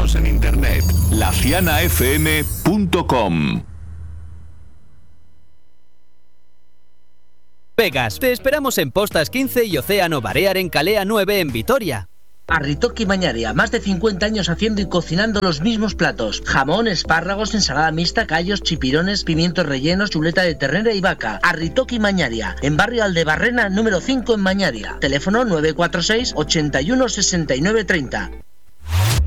Síguenos en internet, lacianafm.com. Vegas, te esperamos en Postas 15 y Océano Balear en Calea 9 en Vitoria. Arritoki Mañaria, más de 50 años haciendo y cocinando los mismos platos. Jamón, espárragos, ensalada mixta, callos, chipirones, pimientos rellenos, chuleta de ternera y vaca. Arritoki Mañaria, en barrio Aldebarrena, número 5 en Mañaria. Teléfono 946 81 69 30.